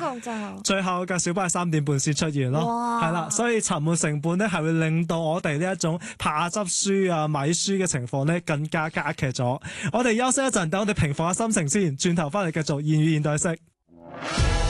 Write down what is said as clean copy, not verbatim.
後就最後嘅小巴係3點半先出現咯，係啦，所以沉沒成本咧係會令到我哋呢一種怕執輸啊、米輸嘅情況咧更加加劇咗。我哋休息一陣，等我哋平復下心情先，轉頭翻嚟繼續言語現代式。